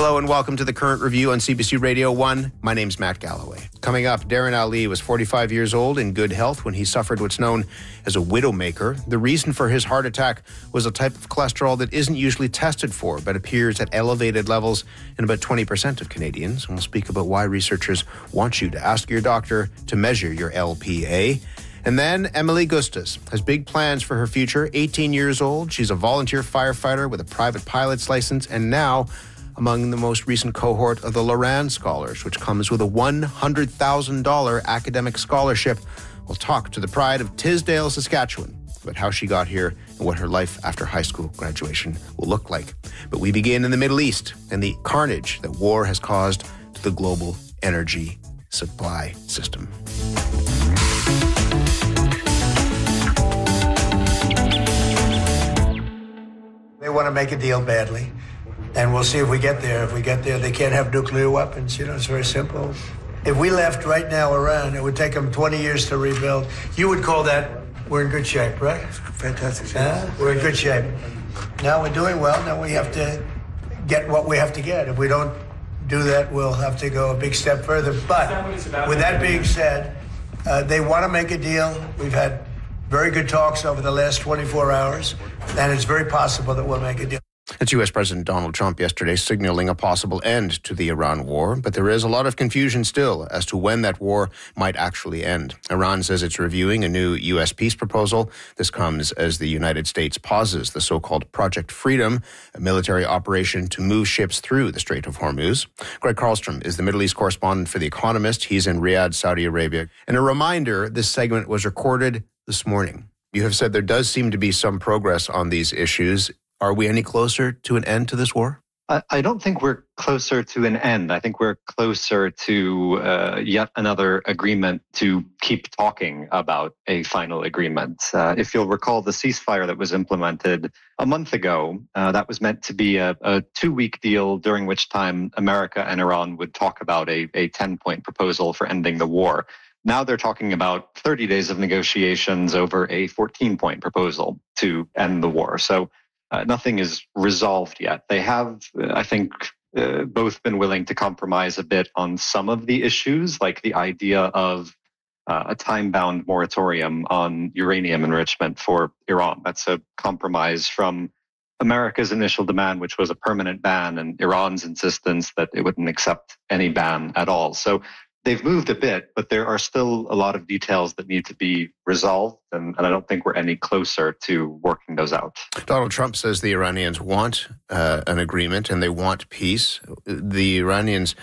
Hello and welcome to the Current Review on CBC Radio 1. My name's Matt Galloway. Coming up, Darren Ali was 45 years old in good health when he suffered what's known as a widowmaker. The reason for his heart attack was a type of cholesterol that isn't usually tested for, but appears at elevated levels in about 20% of Canadians. And we'll speak about why researchers want you to ask your doctor to measure your LPA. And then Emily Gustas has big plans for her future. 18 years old, she's a volunteer firefighter with a private pilot's license, and now among the most recent cohort of the Loran Scholars, which comes with a $100,000 academic scholarship. We'll talk to the pride of Tisdale, Saskatchewan, about how she got here and what her life after high school graduation will look like. But we begin in the Middle East and the carnage that war has caused to the global energy supply system. They want to make a deal badly. And we'll see if we get there. If we get there, they can't have nuclear weapons. You know, it's very simple. If we left right now Iran, it would take them 20 years to rebuild. You would call that, we're in good shape, right? Fantastic shape. We're in good shape. Now we're doing well. Now we have to get what we have to get. If we don't do that, we'll have to go a big step further. But with that being said, they want to make a deal. We've had very good talks over the last 24 hours, and it's very possible that we'll make a deal. It's U.S. President Donald Trump yesterday signaling a possible end to the Iran war, but there is a lot of confusion still as to when that war might actually end. Iran says it's reviewing a new U.S. peace proposal. This comes as the United States pauses the so-called Project Freedom, a military operation to move ships through the Strait of Hormuz. Greg Carlstrom is the Middle East correspondent for The Economist. He's in Riyadh, Saudi Arabia. And a reminder, this segment was recorded this morning. You have said there does seem to be some progress on these issues. Are we any closer to an end to this war? I don't think we're closer to an end. I think we're closer to yet another agreement to keep talking about a final agreement. If you'll recall the ceasefire that was implemented a month ago, that was meant to be a 2-week deal during which time America and Iran would talk about a 10-point proposal for ending the war. Now they're talking about 30 days of negotiations over a 14-point proposal to end the war. So nothing is resolved yet. They have, I think, both been willing to compromise a bit on some of the issues, like the idea of a time-bound moratorium on uranium enrichment for Iran. That's a compromise from America's initial demand, which was a permanent ban, and Iran's insistence that it wouldn't accept any ban at all. So they've moved a bit, but there are still a lot of details that need to be resolved, and I don't think we're any closer to working those out. Donald Trump says the Iranians want an agreement and they want peace. The Iranians,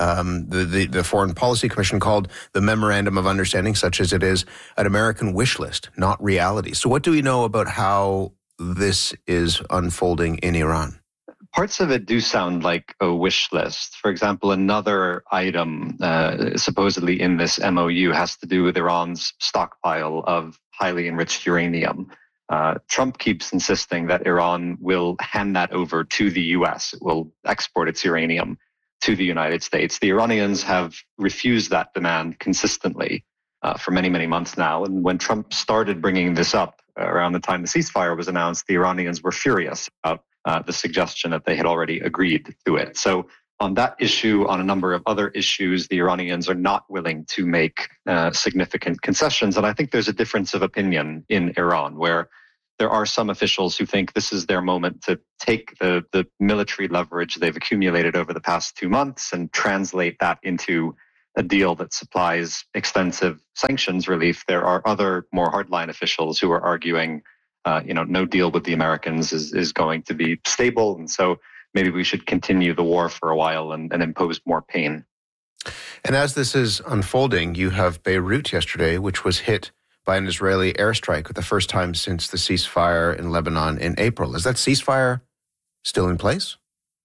the Foreign Policy Commission called the Memorandum of Understanding, such as it is, an American wish list, not reality. So what do we know about how this is unfolding in Iran? Parts of it do sound like a wish list. For example, another item supposedly in this MOU has to do with Iran's stockpile of highly enriched uranium. Trump keeps insisting that Iran will hand that over to the U.S. It will export its uranium to the United States. The Iranians have refused that demand consistently for many, many months now. And when Trump started bringing this up around the time the ceasefire was announced, the Iranians were furious about the suggestion that they had already agreed to it. So on that issue, on a number of other issues, the Iranians are not willing to make significant concessions. And I think there's a difference of opinion in Iran, where there are some officials who think this is their moment to take the military leverage they've accumulated over the past 2 months and translate that into a deal that supplies extensive sanctions relief. There are other more hardline officials who are arguing no deal with the Americans is going to be stable. And so maybe we should continue the war for a while and impose more pain. And as this is unfolding, you have Beirut yesterday, which was hit by an Israeli airstrike for the first time since the ceasefire in Lebanon in April. Is that ceasefire still in place?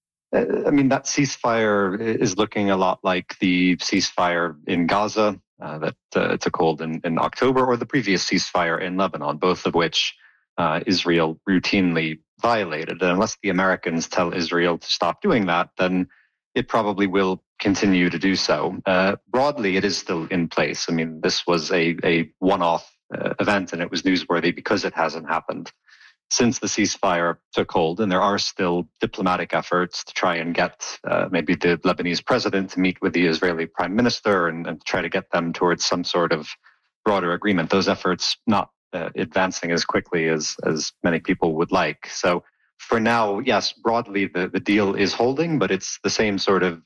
That ceasefire is looking a lot like the ceasefire in Gaza that took hold in October, or the previous ceasefire in Lebanon, both of which Israel routinely violated. And unless the Americans tell Israel to stop doing that, then it probably will continue to do so. Broadly, it is still in place. This was a one-off event, and it was newsworthy because it hasn't happened since the ceasefire took hold, and there are still diplomatic efforts to try and get maybe the Lebanese president to meet with the Israeli prime minister and try to get them towards some sort of broader agreement. Those efforts not advancing as quickly as many people would like. So for now, yes, broadly the deal is holding, but it's the same sort of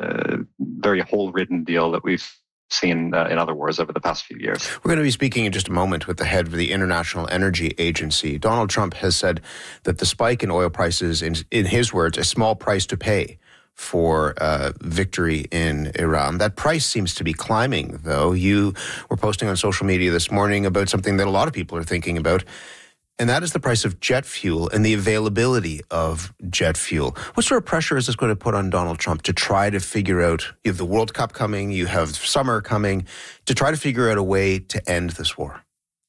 very hole-ridden deal that we've seen in other wars over the past few years. We're going to be speaking in just a moment with the head of the International Energy Agency. Donald Trump has said that the spike in oil prices, in his words, a small price to pay for victory in Iran. That price seems to be climbing, though. You were posting on social media this morning about something that a lot of people are thinking about, and that is the price of jet fuel and the availability of jet fuel. What sort of pressure is this going to put on Donald Trump to try to figure out, you have the World Cup coming, you have summer coming, to try to figure out a way to end this war?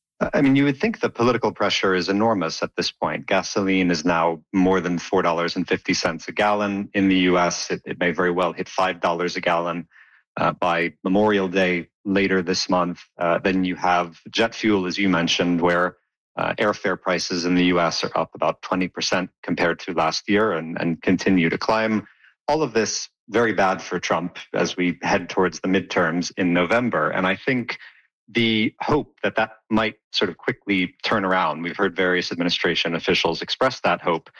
I mean, you would think the political pressure is enormous at this point. Gasoline is now more than $4.50 a gallon in the U.S. It may very well hit $5 a gallon by Memorial Day later this month. Then you have jet fuel, as you mentioned, where airfare prices in the U.S. are up about 20% compared to last year and continue to climb. All of this very bad for Trump as we head towards the midterms in November. And I think the hope that might sort of quickly turn around, we've heard various administration officials express that hope.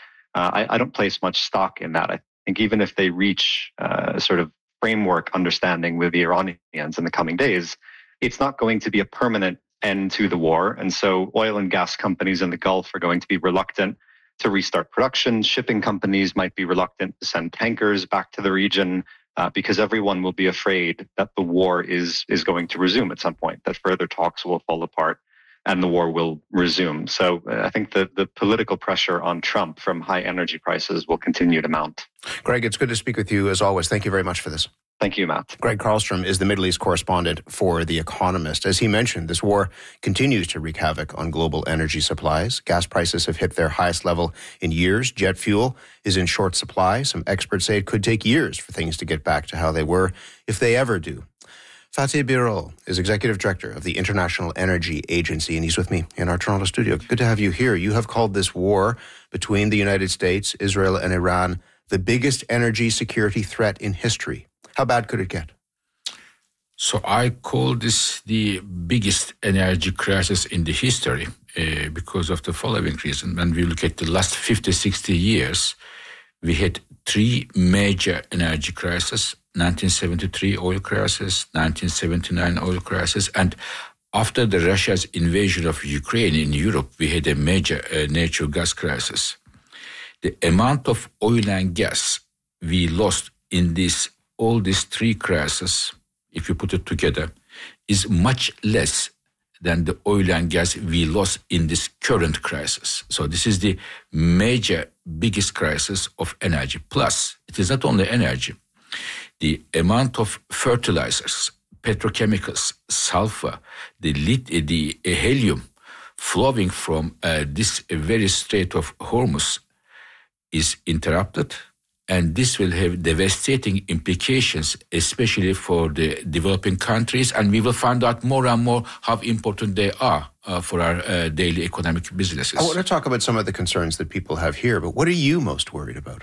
I don't place much stock in that. I think even if they reach a sort of framework understanding with the Iranians in the coming days, it's not going to be a permanent end to the war. And so oil and gas companies in the Gulf are going to be reluctant to restart production. Shipping companies might be reluctant to send tankers back to the region because everyone will be afraid that the war is going to resume at some point, that further talks will fall apart and the war will resume. So I think the political pressure on Trump from high energy prices will continue to mount. Greg, it's good to speak with you as always. Thank you very much for this. Thank you, Matt. Greg Carlstrom is the Middle East correspondent for The Economist. As he mentioned, this war continues to wreak havoc on global energy supplies. Gas prices have hit their highest level in years. Jet fuel is in short supply. Some experts say it could take years for things to get back to how they were, if they ever do. Fatih Birol is Executive Director of the International Energy Agency, and he's with me in our Toronto studio. Good to have you here. You have called this war between the United States, Israel, and Iran the biggest energy security threat in history. How bad could it get? So I call this the biggest energy crisis in the history because of the following reason. When we look at the last 50, 60 years, we had three major energy crises: 1973 oil crisis, 1979 oil crisis, and after the Russia's invasion of Ukraine in Europe, we had a major natural gas crisis. The amount of oil and gas we lost in all these three crises, if you put it together, is much less than the oil and gas we lost in this current crisis. So this is the major, biggest crisis of energy. Plus, it is not only energy. The amount of fertilizers, petrochemicals, sulfur, the helium flowing from this very Strait of Hormuz is interrupted, and this will have devastating implications, especially for the developing countries, and we will find out more and more how important they are for our daily economic businesses. I want to talk about some of the concerns that people have here, but what are you most worried about?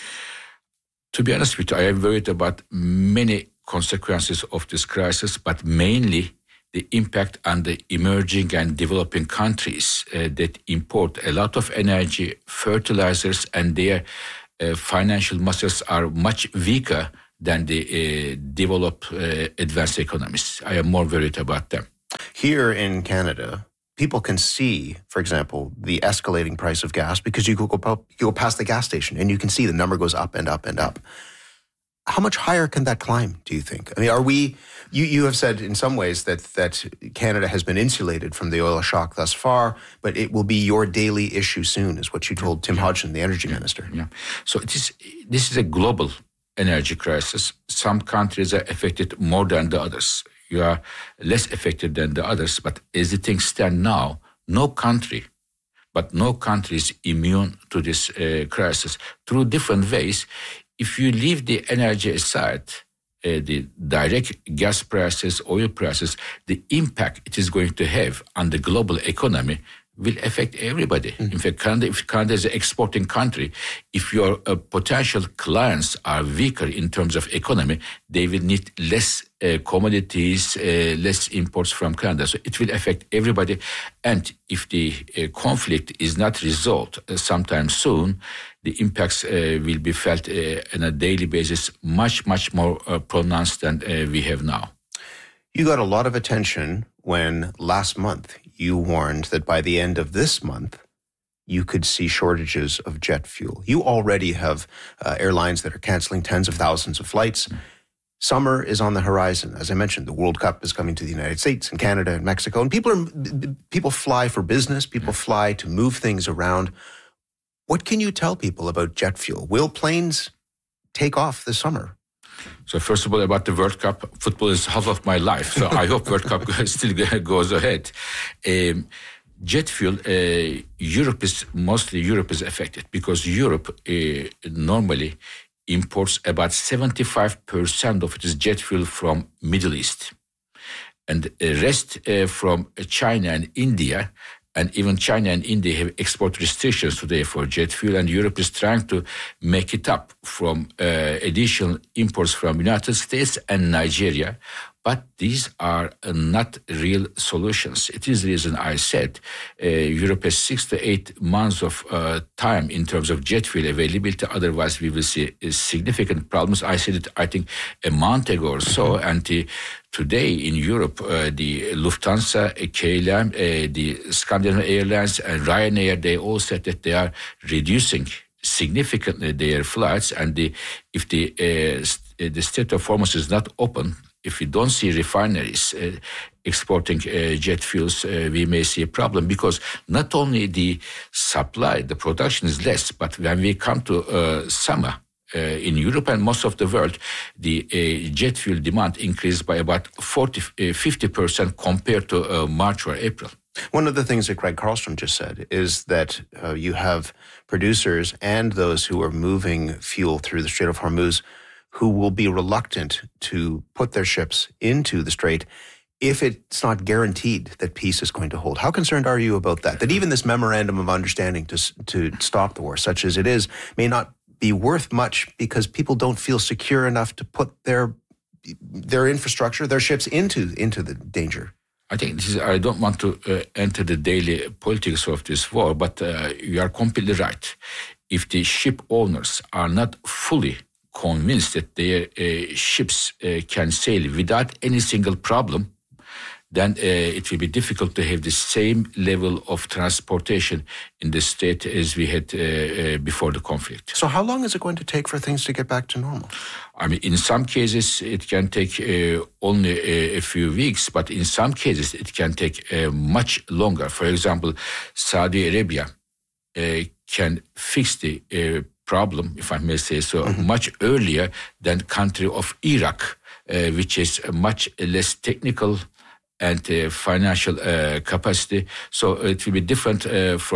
To be honest with you, I am worried about many consequences of this crisis, but mainly the impact on the emerging and developing countries that import a lot of energy, fertilizers, and their financial muscles are much weaker than the developed advanced economies. I am more worried about them. Here in Canada, people can see, for example, the escalating price of gas because you go past the gas station and you can see the number goes up and up and up. How much higher can that climb, do you think? I mean, you have said in some ways that Canada has been insulated from the oil shock thus far, but it will be your daily issue soon, is what you told Tim Hodgson, the energy minister. Yeah. So this is a global energy crisis. Some countries are affected more than the others. You are less affected than the others, but as the things stand now, no country is immune to this crisis. Through different ways, if you leave the energy aside, the direct gas prices, oil prices, the impact it is going to have on the global economy will affect everybody. In fact, Canada, if Canada is an exporting country, if your potential clients are weaker in terms of economy, they will need less commodities, less imports from Canada. So it will affect everybody. And if the conflict is not resolved sometime soon, the impacts will be felt on a daily basis much, much more pronounced than we have now. You got a lot of attention when last month you warned that by the end of this month, you could see shortages of jet fuel. You already have airlines that are canceling tens of thousands of flights. Summer is on the horizon. As I mentioned, the World Cup is coming to the United States and Canada and Mexico. And people fly for business. People fly to move things around. What can you tell people about jet fuel? Will planes take off this summer? So first of all, about the World Cup, football is half of my life. So I hope World Cup still goes ahead. Jet fuel, Europe is affected because Europe normally imports about 75% of its jet fuel from Middle East. And the rest from China and India. And even China and India have export restrictions today for jet fuel, and Europe is trying to make it up from additional imports from United States and Nigeria. But these are not real solutions. It is the reason I said Europe has 6 to 8 months of time in terms of jet fuel availability. Otherwise, we will see significant problems. I said it, I think, a month ago or so. And today in Europe, the Lufthansa, KLM, the Scandinavian Airlines, and Ryanair, they all said that they are reducing significantly their flights. And if the Strait of Hormuz is not open, if we don't see refineries exporting jet fuels, we may see a problem because not only the supply, the production is less, but when we come to summer in Europe and most of the world, the jet fuel demand increased by about 50% compared to March or April. One of the things that Greg Carlstrom just said is that you have producers and those who are moving fuel through the Strait of Hormuz who will be reluctant to put their ships into the strait if it's not guaranteed that peace is going to hold. How concerned are you about that? That even this memorandum of understanding to stop the war, such as it is, may not be worth much because people don't feel secure enough to put their infrastructure, their ships into the danger? I think I don't want to enter the daily politics of this war, but you are completely right. If the ship owners are not fully convinced that their ships can sail without any single problem, then it will be difficult to have the same level of transportation in the state as we had before the conflict. So how long is it going to take for things to get back to normal? I mean, in some cases, it can take only a few weeks, but in some cases, it can take much longer. For example, Saudi Arabia can fix the problem, if I may say so, much earlier than country of Iraq, which is much less technical and financial capacity. So it will be different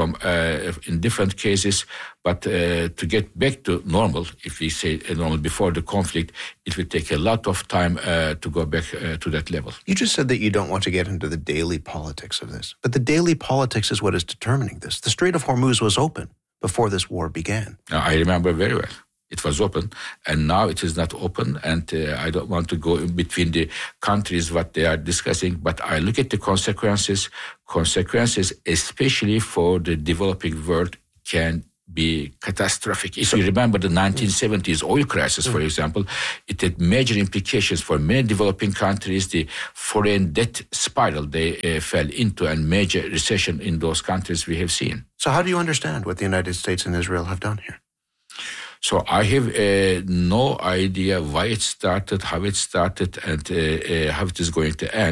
in different cases. But to get back to normal, if we say normal before the conflict, it will take a lot of time to go back to that level. You just said that you don't want to get into the daily politics of this. But the daily politics is what is determining this. The Strait of Hormuz was open before this war began. I remember very well. It was open, and now it is not open, and I don't want to go in between the countries what they are discussing, but I look at the consequences, especially for the developing world, can be catastrophic. If you remember the 1970s oil crisis, for example, it had major implications for many developing countries. The foreign debt spiral they fell into, and major recession in those countries we have seen. So how do you understand what the United States and Israel have done here? So I have no idea why it started, how it started, and how it is going to end.